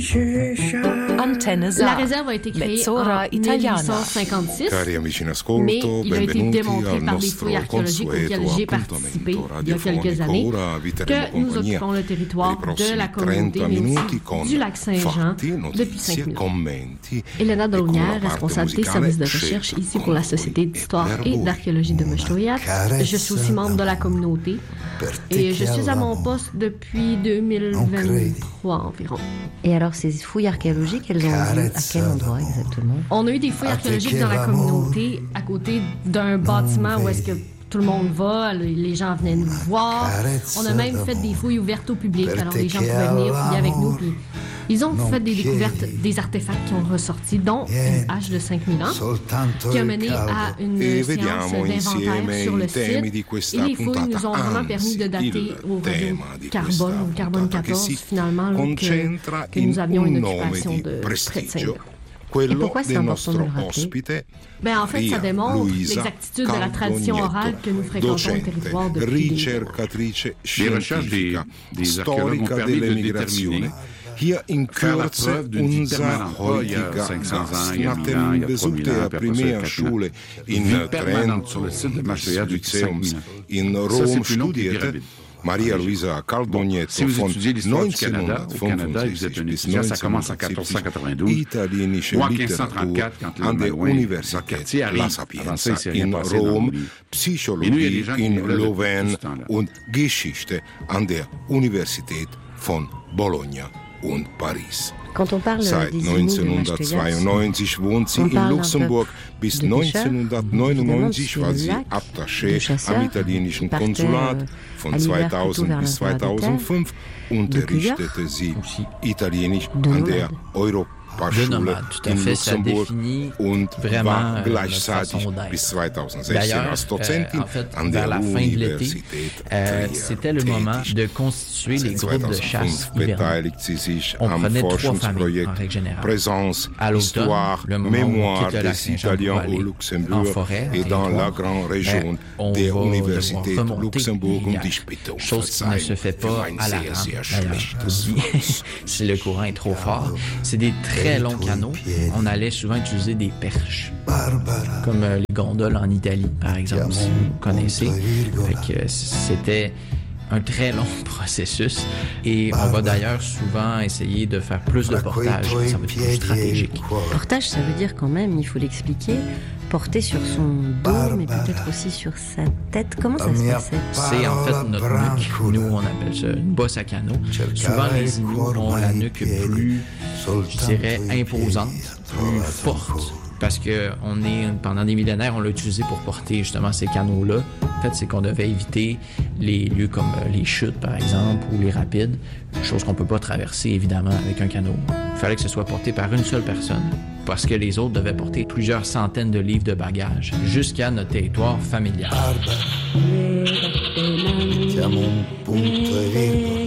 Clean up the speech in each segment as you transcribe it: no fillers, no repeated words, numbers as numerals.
La réserve a été créée en 1856, mais il a été démontré par des fouilles archéologiques auxquelles j'ai participé il y a quelques années que nous occupons le territoire de la communauté, mais aussi du lac Saint-Jean depuis 5 minutes. Elena Dolnière, responsable des services de recherche ici pour la Société d'histoire et d'archéologie de Meshtoyat. Je suis aussi membre de la communauté et je suis à mon poste depuis 2023 environ. Et alors, ces fouilles archéologiques, elles ont lieu à quel endroit exactement? On a eu des fouilles archéologiques dans la communauté, à côté d'un bâtiment où est-ce que tout le monde va, les gens venaient nous voir. On a même fait des fouilles ouvertes au public, alors les gens pouvaient venir fouiller avec nous. Puis ils ont fait des découvertes, des artefacts qui ont ressorti, dont une hache de 5000 ans, qui a mené à une séance d'inventaire sur le site. Et les fouilles nous ont vraiment permis de dater au radiocarbone, au carbone 14, finalement, là, que nous avions une occupation de près de 5 ans. Et pourquoi c'est important de le rappeler? En fait, ça démontre l'exactitude de la tradition orale que nous fréquentons le territoire depuis des mois. Les recherches des archéologues ont permis de déterminer faire la preuve d'une vie permanente, pas il y a 500 ans, il y a 1000 ans, il y a 3000 ans, puis après ça, il y a 4000 ans. Une vie permanente sur le site de Meshtoyat depuis 5000 ans. Ça, c'est plus long que les pyramides. Si vous étudiez l'histoire du Canada, au Canada, et vous êtes un étudiant, ça commence en 1492 ou en 1534, quand le Malouin, notre quartier arrive. Avant ça, il s'est rien passé dans nos livres. Et nous, il y a des gens qui nous là depuis ce temps-là. Und Geschichte an der Universität von Bologna und Paris. Quand on parle Seit 1992 wohnt sie in Luxemburg. Bis 1999 war sie Attaché am italienischen Konsulat. Von 2000 bis 2005 unterrichtete sie Italienisch an der Europaschule in Luxemburg und war gleichzeitig bis 2016 als Dozentin an der Universität Trier. C'était le moment de constituer les groupes de chasse beteiligt sie sich On am prenait 3 familles, Forschungsprojekt en règle générale. Présence, À l'automne, Histoire, le moment où on Mémoire quitte le lac des Saint-Jean Italiens pour aller au Luxembourg en forêt, et en dans la territoire, grande région on der va Universität devoir remonter Luxembourg les und die rivières. Spitze. Chose qui ne se fait pas à la rampe, d'ailleurs. Si le courant est trop fort, c'est des très longs canaux. On allait souvent utiliser des perches, comme les gondoles en Italie, par exemple, si vous connaissez. Fait que c'était un très long processus et on va d'ailleurs souvent essayer de faire plus de portage, ça va être plus stratégique. Portage, ça veut dire quand même, il faut l'expliquer, porter sur son dos, mais peut-être aussi sur sa tête. Comment ça se passait? C'est en fait notre nuque. Nous, on appelle ça une bosse à canot. Souvent, les Inuits ont la nuque plus, je dirais, imposante, plus forte. Parce que pendant des millénaires, on l'a utilisé pour porter justement ces canaux-là. En fait, c'est qu'on devait éviter les lieux comme les chutes, par exemple, ou les rapides, chose qu'on ne peut pas traverser, évidemment, avec un canot. Il fallait que ce soit porté par une seule personne, parce que les autres devaient porter plusieurs centaines de livres de bagages jusqu'à notre territoire familial. Siamo un punto e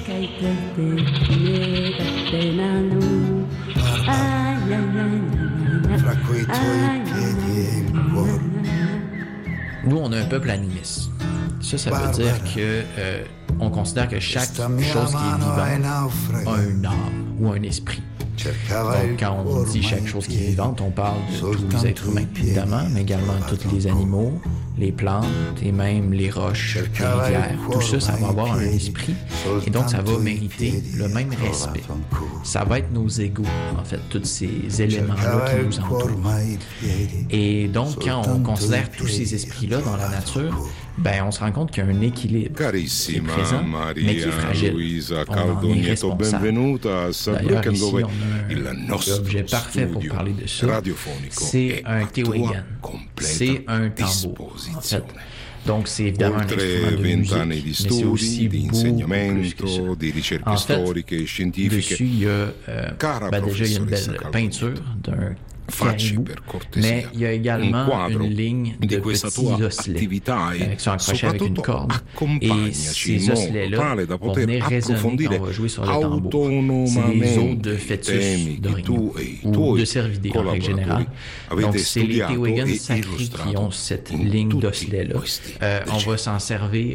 fra quei tuoi piedi e il cuore. Nous, on a un peuple animiste. Ça veut dire que on considère que chaque chose qui est vivante a une âme ou un esprit. Donc, quand on dit chaque chose qui est vivante, on parle de tous les êtres humains, évidemment, mais également tous les animaux, les plantes et même les roches, les rivières. Tout ça, ça va avoir un esprit et donc ça va mériter le même respect. Ça va être nos égaux, en fait, tous ces éléments-là qui nous entourent. Et donc, quand on considère tous ces esprits-là dans la nature, on se rend compte qu'il y a un équilibre qui est présent, mais qui est fragile. On en est responsable. D'ailleurs, ici, on a un objet parfait pour parler de ça. C'est un tewagan. C'est un tambour, en fait. Donc, c'est évidemment un instrument de musique, mais c'est aussi beaucoup plus que ça. En fait, dessus, il y a déjà une belle peinture d'un caribou, mais il y a également une ligne de petits osselets qui sont accrochés avec une corde. Et ces osselets-là vont venir résonner quand on va jouer sur le tambour. C'est des os de fœtus d'orignaux ou de cervidés en règle générale. Donc, c'est les Tewagans sacrés qui ont cette ligne d'osselets-là. On va s'en servir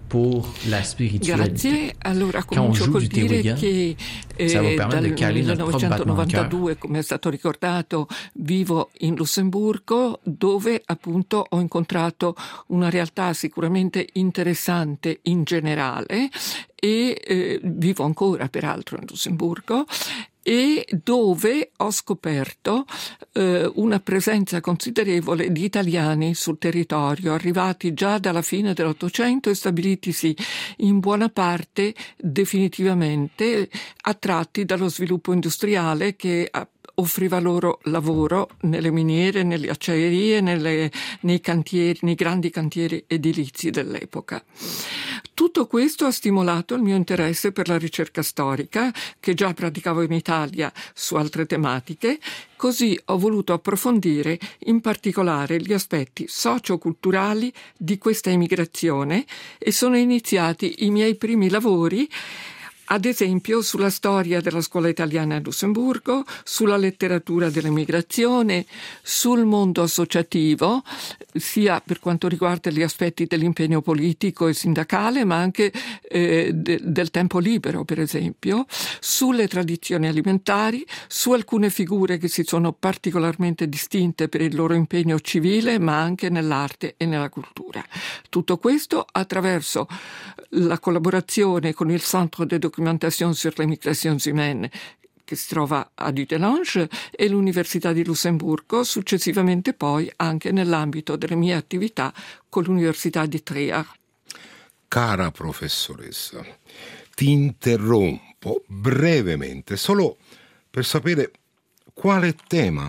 pour la spiritualité. Grazie. Allora comincio col dire che dal 1992, come è stato ricordato, vivo in Lussemburgo, dove appunto ho incontrato una realtà sicuramente interessante in generale e vivo ancora peraltro in Lussemburgo, e dove ho scoperto una presenza considerevole di italiani sul territorio, arrivati già dalla fine dell'Ottocento e stabilitisi in buona parte definitivamente, attratti dallo sviluppo industriale che offriva loro lavoro nelle miniere, nelle acciaierie, nei cantieri, nei grandi cantieri edilizi dell'epoca. Tutto questo ha stimolato il mio interesse per la ricerca storica, che già praticavo in Italia su altre tematiche, così ho voluto approfondire in particolare gli aspetti socio-culturali di questa emigrazione e sono iniziati i miei primi lavori, ad esempio sulla storia della scuola italiana a Lussemburgo, sulla letteratura dell'emigrazione, sul mondo associativo, sia per quanto riguarda gli aspetti dell'impegno politico e sindacale, ma anche del tempo libero, per esempio, sulle tradizioni alimentari, su alcune figure che si sono particolarmente distinte per il loro impegno civile, ma anche nell'arte e nella cultura. Tutto questo attraverso la collaborazione con il Centre de Documentation sur les Migrations Humaines, che si trova a Dudelange, e l'Università di Lussemburgo, successivamente poi anche nell'ambito delle mie attività con l'Università di Trier. Cara professoressa, ti interrompo brevemente solo per sapere quale tema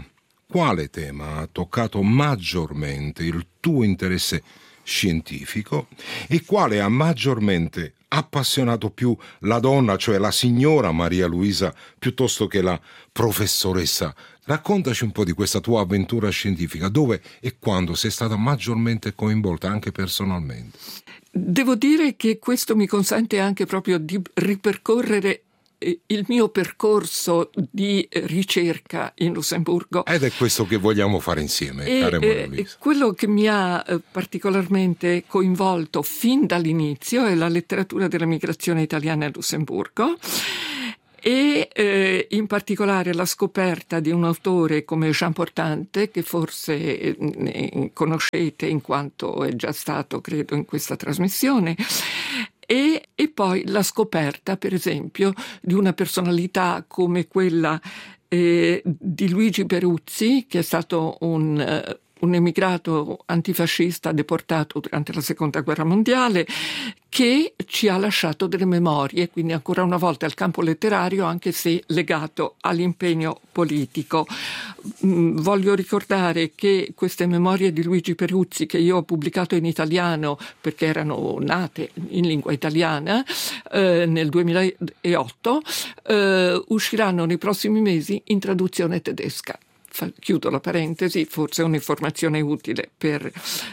ha toccato maggiormente il tuo interesse scientifico e quale ha maggiormente appassionato più la donna, cioè la signora Maria Luisa, piuttosto che la professoressa. Raccontaci un po' di questa tua avventura scientifica, dove e quando sei stata maggiormente coinvolta anche personalmente. Devo dire che questo mi consente anche proprio di ripercorrere il mio percorso di ricerca in Lussemburgo. Ed è questo che vogliamo fare insieme, cara Maria Luisa. Quello che mi ha particolarmente coinvolto fin dall'inizio è la letteratura della migrazione italiana a Lussemburgo e in particolare la scoperta di un autore come Jean Portante, che forse conoscete in quanto è già stato, credo, in questa trasmissione. E poi la scoperta, per esempio, di una personalità come quella di Luigi Peruzzi, che è stato un emigrato antifascista deportato durante la Seconda Guerra Mondiale, che ci ha lasciato delle memorie, quindi ancora una volta il campo letterario, anche se legato all'impegno politico. Voglio ricordare che queste memorie di Luigi Peruzzi, che io ho pubblicato in italiano perché erano nate in lingua italiana nel 2008, usciranno nei prossimi mesi in traduzione tedesca. Chiudo la parentesi, forse è un'informazione utile per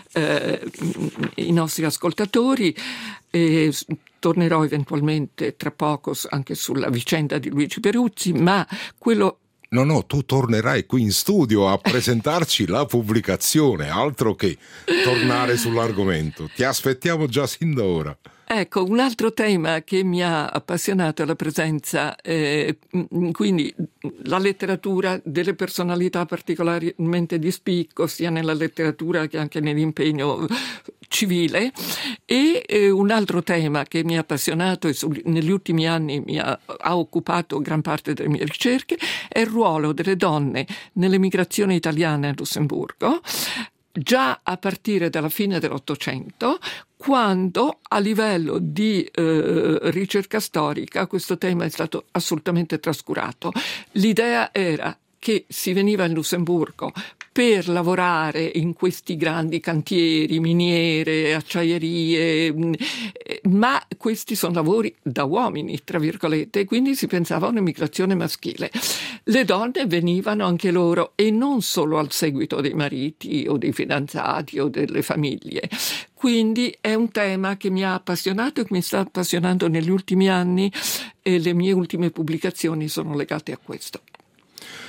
i nostri ascoltatori. Tornerò eventualmente tra poco anche sulla vicenda di Luigi Peruzzi, ma quello... No, tu tornerai qui in studio a presentarci la pubblicazione, altro che tornare sull'argomento. Ti aspettiamo già sin da ora. Ecco, un altro tema che mi ha appassionato è la presenza, quindi la letteratura delle personalità particolarmente di spicco, sia nella letteratura che anche nell'impegno civile, e un altro tema che mi ha appassionato e negli ultimi anni ha occupato gran parte delle mie ricerche è il ruolo delle donne nell'emigrazione italiana a Lussemburgo, già a partire dalla fine dell'Ottocento, quando a livello di ricerca storica questo tema è stato assolutamente trascurato. L'idea era che si veniva in Lussemburgo per lavorare in questi grandi cantieri, miniere, acciaierie, ma questi sono lavori da uomini, tra virgolette, e quindi si pensava a un'emigrazione maschile. Le donne venivano anche loro, e non solo al seguito dei mariti o dei fidanzati o delle famiglie. Quindi è un tema che mi ha appassionato e che mi sta appassionando negli ultimi anni, e le mie ultime pubblicazioni sono legate a questo.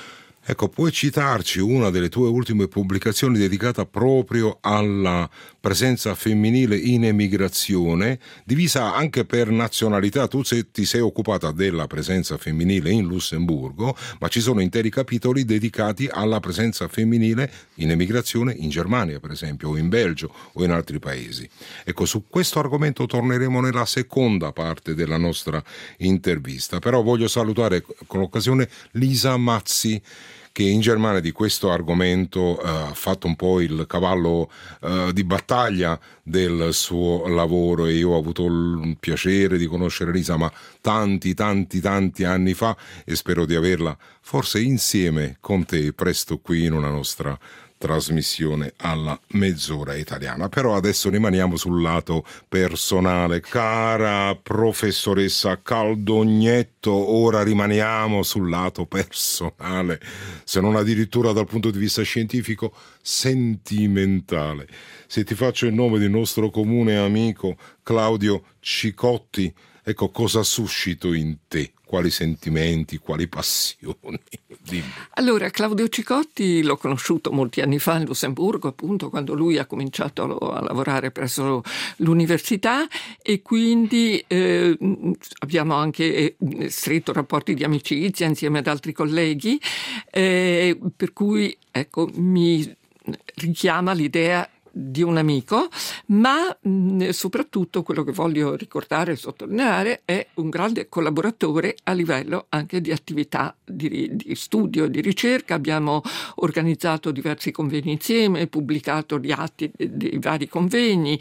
Ecco, puoi citarci una delle tue ultime pubblicazioni dedicata proprio alla presenza femminile in emigrazione, divisa anche per nazionalità. Tu ti sei occupata della presenza femminile in Lussemburgo, ma ci sono interi capitoli dedicati alla presenza femminile in emigrazione in Germania, per esempio, o in Belgio o in altri paesi. Ecco, su questo argomento torneremo nella seconda parte della nostra intervista, però voglio salutare con l'occasione Lisa Mazzi, che in Germania di questo argomento ha fatto un po' il cavallo di battaglia del suo lavoro, e io ho avuto il piacere di conoscere Lisa ma tanti anni fa, e spero di averla forse insieme con te presto qui in una nostra trasmissione alla mezz'ora italiana. Però adesso rimaniamo sul lato personale. Cara professoressa Caldognetto, ora rimaniamo sul lato personale, se non addirittura dal punto di vista scientifico, sentimentale. Se ti faccio il nome del nostro comune amico Claudio Cicotti, ecco, cosa suscito in te? Quali sentimenti, quali passioni? Dimmi. Allora, Claudio Cicotti l'ho conosciuto molti anni fa in Lussemburgo, appunto, quando lui ha cominciato a lavorare presso l'università, e quindi abbiamo anche stretto rapporti di amicizia insieme ad altri colleghi, per cui, ecco, mi richiama l'idea di un amico, ma soprattutto quello che voglio ricordare e sottolineare è un grande collaboratore a livello anche di attività di studio e di ricerca. Abbiamo organizzato diversi convegni insieme, pubblicato gli atti dei vari convegni,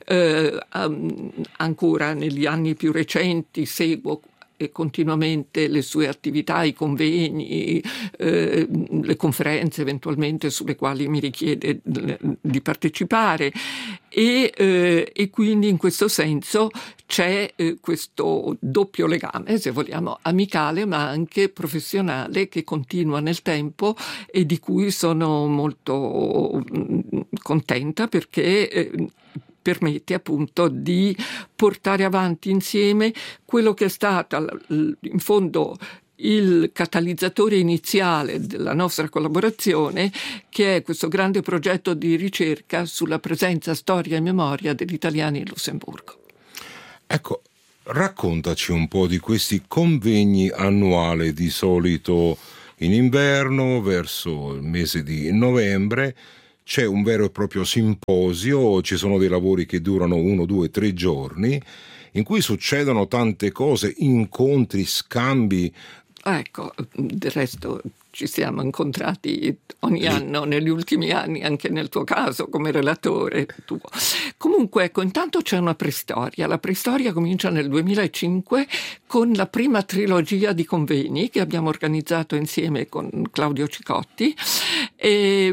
ancora negli anni più recenti seguo continuamente le sue attività, i convegni, le conferenze eventualmente sulle quali mi richiede di partecipare, e quindi in questo senso c'è questo doppio legame, se vogliamo, amicale ma anche professionale, che continua nel tempo e di cui sono molto contenta, perché permette appunto di portare avanti insieme quello che è stata in fondo il catalizzatore iniziale della nostra collaborazione, che è questo grande progetto di ricerca sulla presenza, storia e memoria degli italiani in Lussemburgo. Ecco, raccontaci un po' di questi convegni annuali, di solito in inverno, verso il mese di novembre. C'è un vero e proprio simposio, ci sono dei lavori che durano 1, 2, 3 giorni, in cui succedono tante cose, incontri, scambi. Ecco, del resto ci siamo incontrati ogni anno negli ultimi anni, anche nel tuo caso come relatore tuo. Comunque, ecco, intanto c'è una preistoria. La preistoria comincia nel 2005 con la prima trilogia di convegni che abbiamo organizzato insieme con Claudio Cicotti, e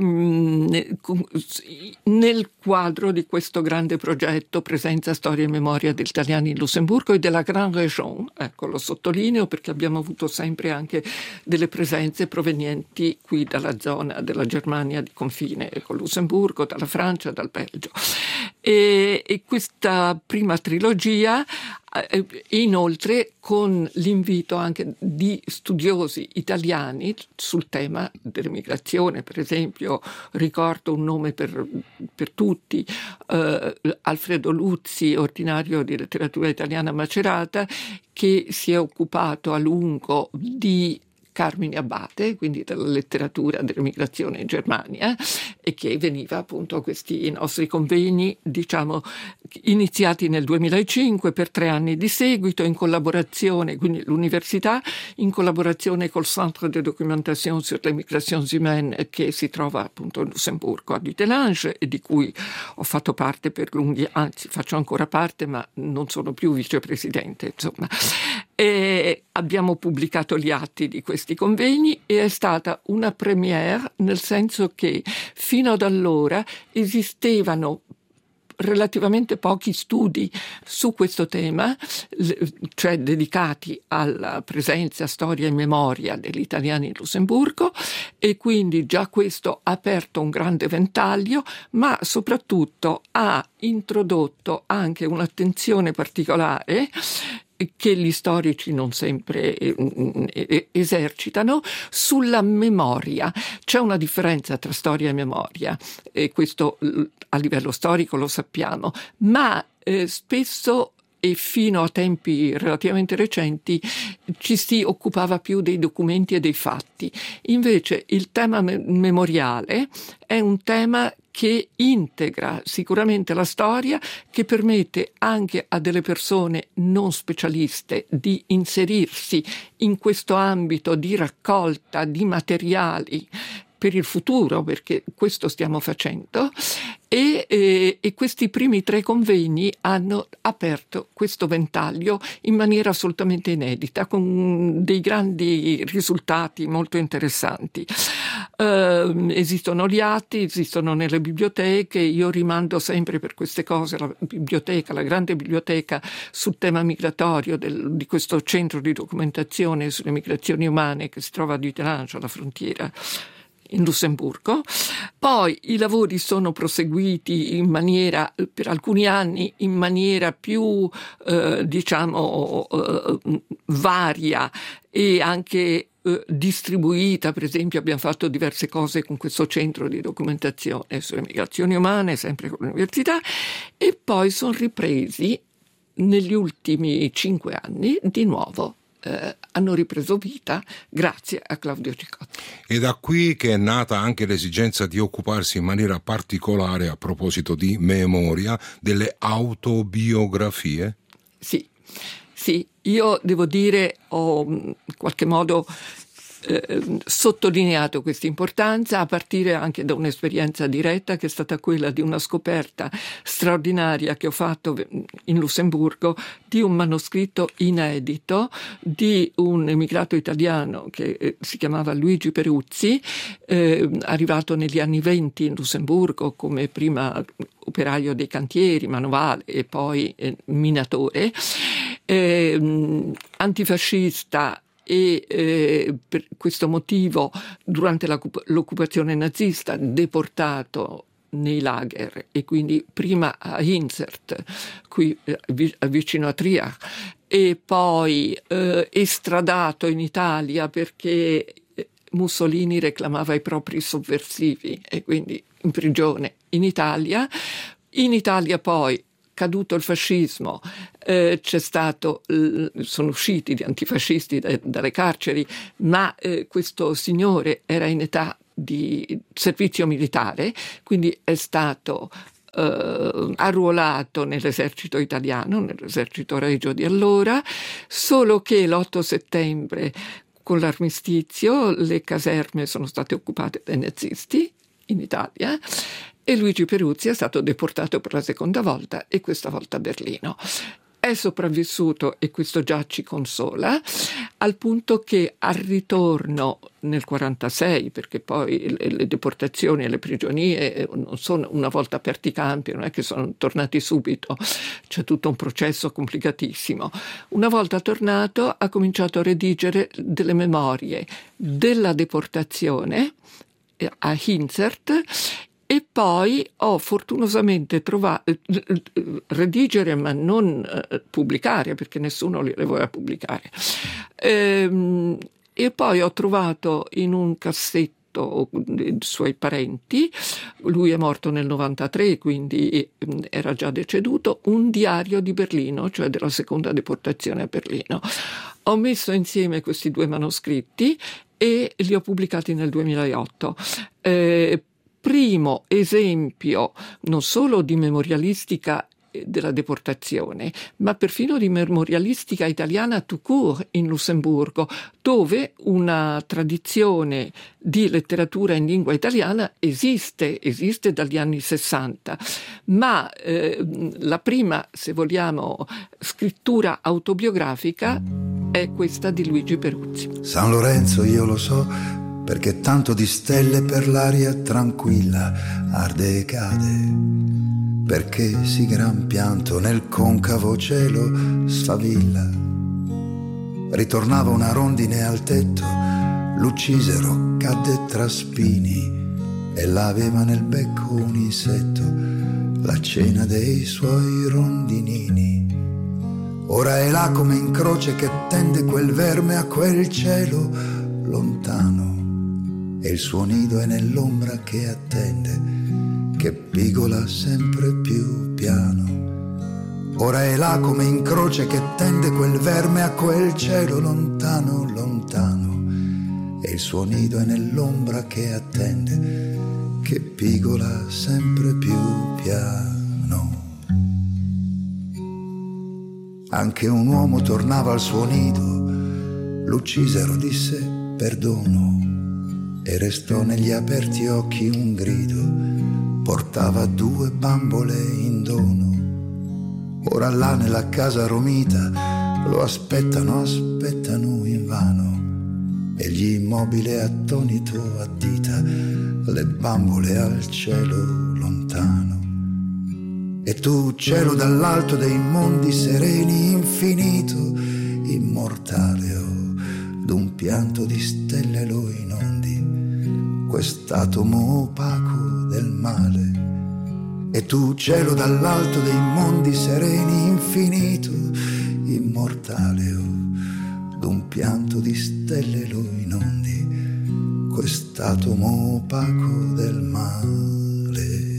nel quadro di questo grande progetto Presenza, Storia e Memoria degli Italiani in Lussemburgo e della Grande Région. Ecco, lo sottolineo perché abbiamo avuto sempre anche delle presenze provenienti qui dalla zona della Germania di confine con Lussemburgo, dalla Francia, dal Belgio. E questa prima trilogia, inoltre con l'invito anche di studiosi italiani sul tema dell'emigrazione. Per esempio, ricordo un nome per tutti, Alfredo Luzzi, ordinario di letteratura italiana a Macerata, che si è occupato a lungo di Carmine Abbate, quindi della letteratura dell'emigrazione in Germania, e che veniva appunto a questi nostri convegni, diciamo, iniziati nel 2005 per 3 anni di seguito, in collaborazione, quindi l'università, in collaborazione col Centre de Documentation sur les Migrations Humaines, che si trova appunto in Lussemburgo a Dudelange, e di cui ho fatto parte per lunghi, anzi faccio ancora parte, ma non sono più vicepresidente, insomma. E abbiamo pubblicato gli atti di questi convegni, e è stata una première, nel senso che fino ad allora esistevano relativamente pochi studi su questo tema, cioè dedicati alla presenza, storia e memoria degli italiani in Lussemburgo, e quindi già questo ha aperto un grande ventaglio, ma soprattutto ha introdotto anche un'attenzione particolare che gli storici non sempre esercitano, sulla memoria. C'è una differenza tra storia e memoria, e questo a livello storico lo sappiamo, ma spesso e fino a tempi relativamente recenti ci si occupava più dei documenti e dei fatti. Invece il tema memoriale è un tema che integra sicuramente la storia, che permette anche a delle persone non specialiste di inserirsi in questo ambito di raccolta di materiali per il futuro, perché questo stiamo facendo, e questi primi 3 convegni hanno aperto questo ventaglio in maniera assolutamente inedita, con dei grandi risultati molto interessanti. Esistono gli atti, esistono nelle biblioteche. Io rimando sempre per queste cose la biblioteca, la grande biblioteca sul tema migratorio di questo centro di documentazione sulle migrazioni umane che si trova a Dudelange, alla frontiera in Lussemburgo. Poi i lavori sono proseguiti per alcuni anni in maniera più varia e anche distribuita. Per esempio abbiamo fatto diverse cose con questo centro di documentazione sulle migrazioni umane, sempre con l'università, e poi sono ripresi negli ultimi 5 anni di nuovo. Hanno ripreso vita grazie a Claudio Cicotti. E da qui che è nata anche l'esigenza di occuparsi in maniera particolare, a proposito di memoria, delle autobiografie? Sì, io devo dire, ho in qualche modo sottolineato questa importanza a partire anche da un'esperienza diretta che è stata quella di una scoperta straordinaria che ho fatto in Lussemburgo di un manoscritto inedito di un emigrato italiano che si chiamava Luigi Peruzzi, arrivato negli anni 20 in Lussemburgo come prima operaio dei cantieri, manovale e poi minatore, antifascista, e per questo motivo durante l'occupazione nazista deportato nei lager, e quindi prima a Hinzert, qui vicino a Trier, e poi estradato in Italia perché Mussolini reclamava i propri sovversivi, e quindi in prigione in Italia. In Italia poi, caduto il fascismo, sono usciti gli antifascisti dalle carceri, ma questo signore era in età di servizio militare, quindi è stato arruolato nell'esercito italiano, nell'esercito regio di allora, solo che l'8 settembre con l'armistizio le caserme sono state occupate dai nazisti in Italia, e Luigi Peruzzi è stato deportato per la seconda volta, e questa volta a Berlino. È sopravvissuto, e questo già ci consola, al punto che al ritorno nel 1946, perché poi le deportazioni e le prigionie non sono una volta aperti i campi, non è che sono tornati subito, c'è tutto un processo complicatissimo. Una volta tornato ha cominciato a redigere delle memorie della deportazione a Hinzert, e poi ho fortunosamente trovato redigere ma non pubblicare, perché nessuno le voleva pubblicare, e poi ho trovato in un cassetto dei suoi parenti, lui è morto nel 93, quindi era già deceduto, un diario di Berlino, cioè della seconda deportazione a Berlino. Ho messo insieme questi 2 manoscritti e li ho pubblicati nel 2008. Primo esempio non solo di memorialistica della deportazione, ma perfino di memorialistica italiana tout court in Lussemburgo, dove una tradizione di letteratura in lingua italiana esiste dagli anni 60, ma la prima, se vogliamo, scrittura autobiografica è questa di Luigi Peruzzi. San Lorenzo io lo so, perché tanto di stelle per l'aria tranquilla arde e cade, perché sì gran pianto nel concavo cielo sfavilla. Ritornava una rondine al tetto, l'uccisero, cadde tra spini, e l'aveva nel becco un insetto, la cena dei suoi rondinini. Ora è là come in croce che tende quel verme a quel cielo lontano, e il suo nido è nell'ombra che attende, che pigola sempre più piano. Ora è là come in croce che tende quel verme a quel cielo lontano, lontano, e il suo nido è nell'ombra che attende, che pigola sempre più piano. Anche un uomo tornava al suo nido, l'uccisero disse perdono, e restò negli aperti occhi un grido, portava 2 bambole in dono. Ora là nella casa romita lo aspettano invano, e gli immobile attonito addita le bambole al cielo lontano. E tu, cielo dall'alto dei mondi sereni, infinito, immortale, d'un pianto di stelle lo inondi, quest'atomo opaco del male. E tu, cielo dall'alto dei mondi sereni, infinito, immortale, d'un pianto di stelle lo inondi, quest'atomo opaco del male.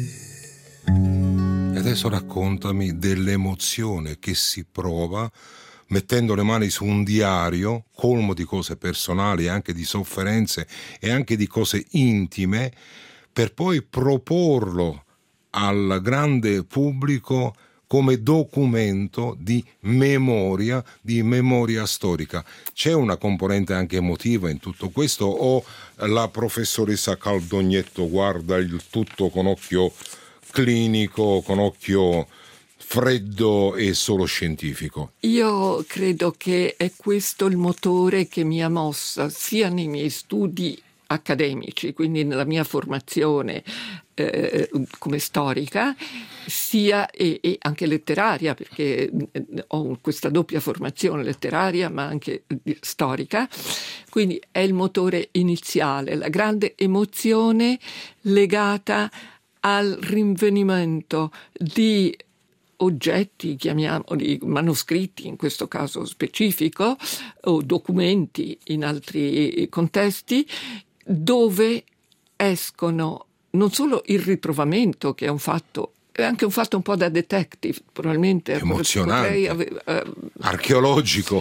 E adesso raccontami dell'emozione che si prova mettendo le mani su un diario colmo di cose personali, anche di sofferenze e anche di cose intime, per poi proporlo al grande pubblico come documento di memoria storica. C'è una componente anche emotiva in tutto questo, o la professoressa Caldognetto guarda il tutto con occhio clinico, con occhio freddo e solo scientifico? Io credo che è questo il motore che mi ha mossa sia nei miei studi accademici, quindi nella mia formazione come storica, sia e anche letteraria, perché ho questa doppia formazione letteraria ma anche storica. Quindi è il motore iniziale, la grande emozione legata al rinvenimento di oggetti, chiamiamoli manoscritti in questo caso specifico, o documenti in altri contesti, dove escono non solo il ritrovamento, che è un fatto, è anche un fatto un po' da detective, probabilmente emozionante, archeologico,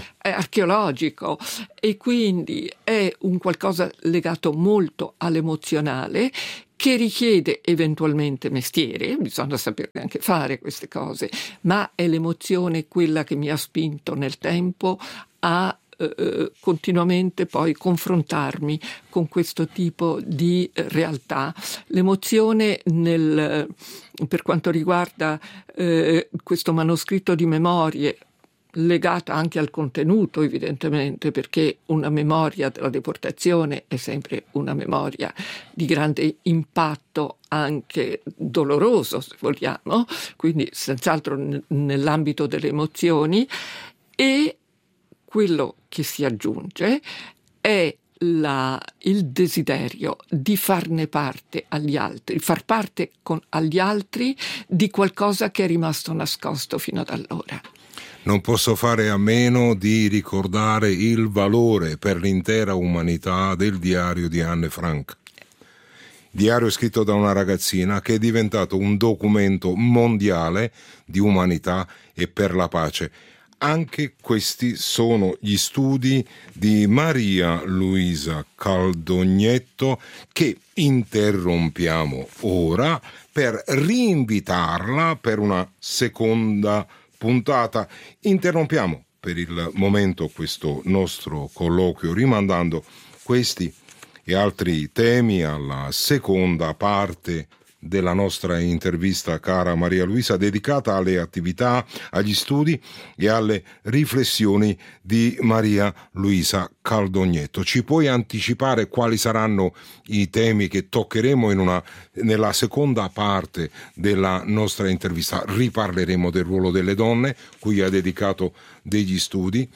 e quindi è un qualcosa legato molto all'emozionale, che richiede eventualmente mestiere, bisogna sapere anche fare queste cose, ma è l'emozione quella che mi ha spinto nel tempo a continuamente poi confrontarmi con questo tipo di realtà. L'emozione per quanto riguarda questo manoscritto di memorie, legata anche al contenuto evidentemente, perché una memoria della deportazione è sempre una memoria di grande impatto, anche doloroso se vogliamo, quindi senz'altro nell'ambito delle emozioni. E quello che si aggiunge è il desiderio di farne parte agli altri, far parte agli altri di qualcosa che è rimasto nascosto fino ad allora. Non posso fare a meno di ricordare il valore per l'intera umanità del diario di Anne Frank. Diario scritto da una ragazzina che è diventato un documento mondiale di umanità e per la pace. Anche questi sono gli studi di Maria Luisa Caldognetto, che interrompiamo ora per rinvitarla per una seconda puntata. Interrompiamo per il momento questo nostro colloquio rimandando questi e altri temi alla seconda parte della nostra intervista, cara Maria Luisa, dedicata alle attività, agli studi e alle riflessioni di Maria Luisa Caldognetto. Ci puoi anticipare quali saranno i temi che toccheremo nella seconda parte della nostra intervista? Riparleremo del ruolo delle donne, cui ha dedicato degli studi.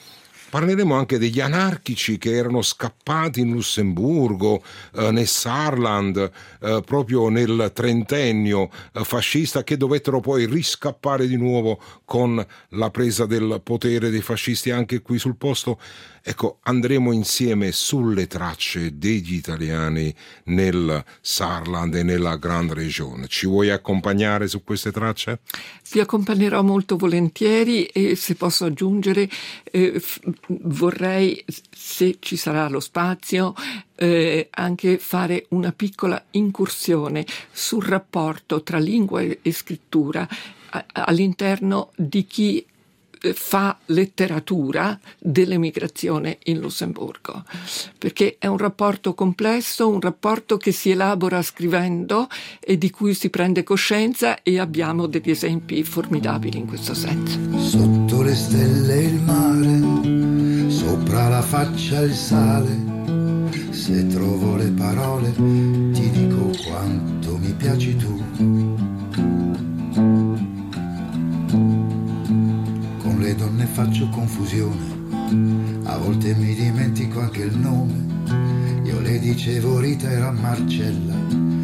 Parleremo anche degli anarchici che erano scappati in Lussemburgo, nel Saarland, proprio nel trentennio fascista, che dovettero poi riscappare di nuovo con la presa del potere dei fascisti anche qui sul posto. Ecco, andremo insieme sulle tracce degli italiani nel Saarland e nella Grande Regione. Ci vuoi accompagnare su queste tracce? Vi accompagnerò molto volentieri e, se posso aggiungere, vorrei, se ci sarà lo spazio, anche fare una piccola incursione sul rapporto tra lingua e scrittura all'interno di chi fa letteratura dell'emigrazione in Lussemburgo, perché è un rapporto complesso, un rapporto che si elabora scrivendo e di cui si prende coscienza, e abbiamo degli esempi formidabili in questo senso. Sotto le stelle il mare, sopra la faccia il sale, se trovo le parole ti dico quanto mi piaci tu. Le donne faccio confusione, a volte mi dimentico anche il nome. Io le dicevo Rita, era Marcella,